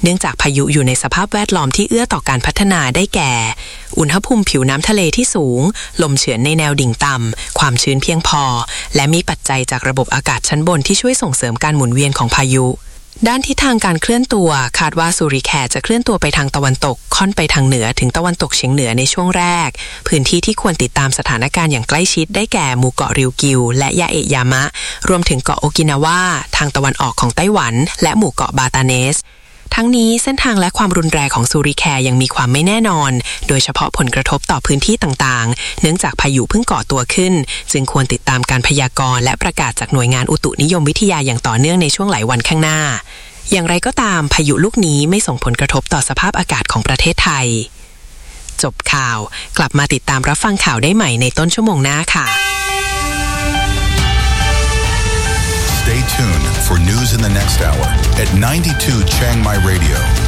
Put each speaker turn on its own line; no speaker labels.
เนื่องจากพายุอยู่ในสภาพแวดล้อมที่เอื้อต่อการพัฒนาได้แก่อุณหภูมิผิวน้ำทะเลที่สูงลมเฉือนในแนวดิ่งต่ำความชื้นเพียงพอและมีปัจจัยจากระบบอากาศชั้นบนที่ช่วยส่งเสริมการหมุนเวียนของพายุด้านทิศทางการเคลื่อนตัวคาดว่าซูริแคร์จะเคลื่อนตัวไปทางตะวันตกค่อนไปทางเหนือถึงตะวันตกเฉียงเหนือในช่วงแรกพื้นที่ที่ควรติดตามสถานการณ์อย่างใกล้ชิดได้แก่หมู่เกาะริวกิวและยาเอะยามะรวมถึงเกาะโอกินาวาทางตะวันออกของไต้หวันและหมู่เกาะบาตาเนสทั้งนี้เส้นทางและความรุนแรงของซูริแคร์ยังมีความไม่แน่นอนโดยเฉพาะผลกระทบต่อพื้นที่ต่างๆเนื่องจากพายุเพิ่งก่อตัวขึ้นจึงควรติดตามการพยากรณ์และประกาศจากหน่วยงานอุตุนิยมวิทยาอย่างต่อเนื่องในช่วงหลายวันข้างหน้าอย่างไรก็ตามพายุลูกนี้ไม่ส่งผลกระทบต่อสภาพอากาศของประเทศไทยจบข่าวกลับมาติดตามรับฟังข่าวได้ใหม่ในต้นชั่วโมงหน้าค่ะ
Stay tuned for news in the next hour at 92 Chiang Mai Radio.